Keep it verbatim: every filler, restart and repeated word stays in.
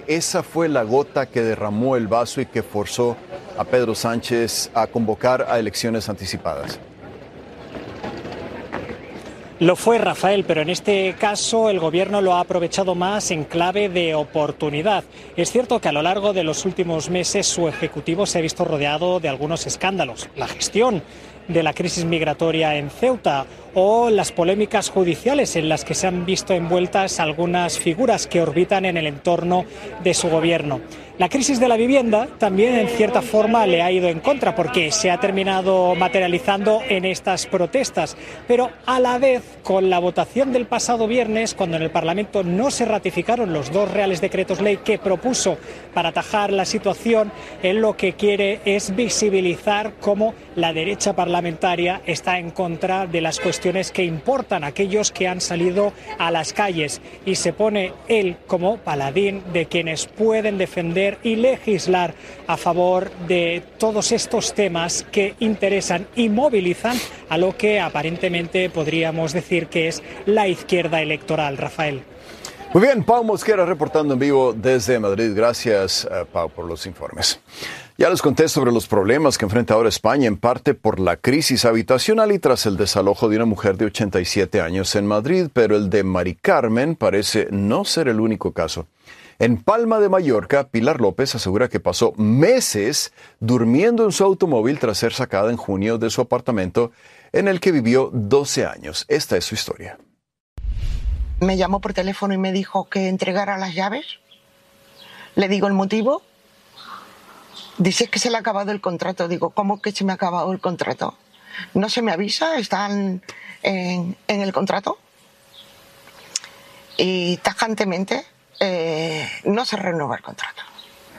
esa fue la gota que derramó el vaso y que forzó a Pedro Sánchez a convocar a elecciones anticipadas. Lo fue, Rafael, pero en este caso el Gobierno lo ha aprovechado más en clave de oportunidad. Es cierto que a lo largo de los últimos meses su Ejecutivo se ha visto rodeado de algunos escándalos. La gestión de la crisis migratoria en Ceuta o las polémicas judiciales en las que se han visto envueltas algunas figuras que orbitan en el entorno de su Gobierno. La crisis de la vivienda también en cierta forma le ha ido en contra porque se ha terminado materializando en estas protestas, pero a la vez con la votación del pasado viernes, cuando en el Parlamento no se ratificaron los dos reales decretos ley que propuso para atajar la situación, él lo que quiere es visibilizar cómo la derecha parlamentaria está en contra de las cuestiones que importan a aquellos que han salido a las calles y se pone él como paladín de quienes pueden defender y legislar a favor de todos estos temas que interesan y movilizan a lo que aparentemente podríamos decir que es la izquierda electoral. Rafael. Muy bien, Pau Mosquera reportando en vivo desde Madrid. Gracias, uh, Pau, por los informes. Ya les conté sobre los problemas que enfrenta ahora España, en parte por la crisis habitacional y tras el desalojo de una mujer de ochenta y siete años en Madrid, pero el de Mari Carmen parece no ser el único caso. En Palma de Mallorca, Pilar López asegura que pasó meses durmiendo en su automóvil tras ser sacada en junio de su apartamento en el que vivió doce años. Esta es su historia. Me llamó por teléfono y me dijo que entregara las llaves. Le digo el motivo. Dice que se le ha acabado el contrato. Digo, ¿cómo que se me ha acabado el contrato? No se me avisa, están en, en el contrato. Y tajantemente eh, no se renueva el contrato.